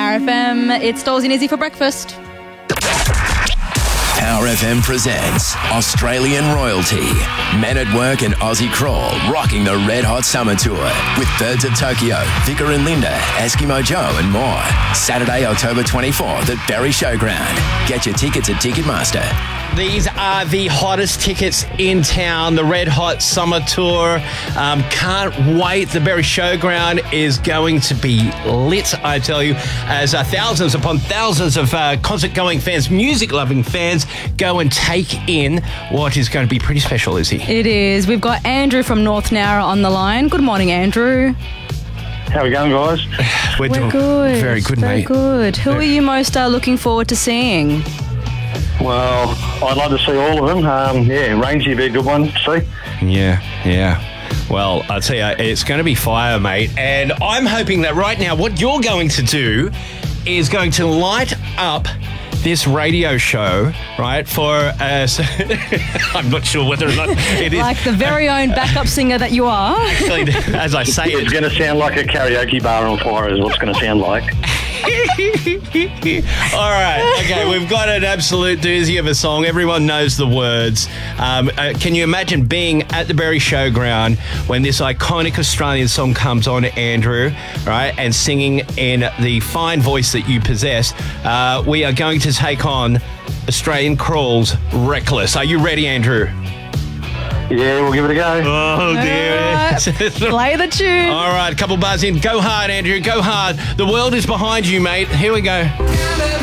Power FM. It's Dolls and Izzy for breakfast. Power FM presents Australian Royalty, Men at Work and Aussie Crawl, rocking the Red Hot Summer Tour with Birds of Tokyo, Vicar and Linda, Eskimo Joe and more. Saturday, October 24th at Berry Showground. Get your tickets at Ticketmaster. These are the hottest tickets in town, the Red Hot Summer Tour. Can't wait. The Berry Showground is going to be lit, I tell you, as thousands upon thousands of concert-going fans, music-loving fans go and take in what is going to be pretty special, Izzy. It is. We've got Andrew from North Nowra on the line. Good morning, Andrew. How are we going, guys? We're good. Very good, Very mate. good. Who are you most looking forward to seeing? Well, I'd love to see all of them. Rangy would be a good one to see. Yeah. Well, I'll tell you, it's going to be fire, mate. And I'm hoping that right now what you're going to do is going to light up this radio show, right, for I'm not sure whether or not it is. Like the very own backup singer that you are. Actually, as I say It's going to sound like a karaoke bar on fire is what it's going to sound like. All right, okay, we've got an absolute doozy of a song. Everyone knows the words. Can you imagine being at the Berry Showground when this iconic Australian song comes on, Andrew, right, and singing in the fine voice that you possess? We are going to take on Australian Crawl's Reckless. Are you ready, Andrew? Yeah, we'll give it a go. Oh, dear. Play the tune. All right, couple bars in. Go hard, Andrew. Go hard. The world is behind you, mate. Here we go.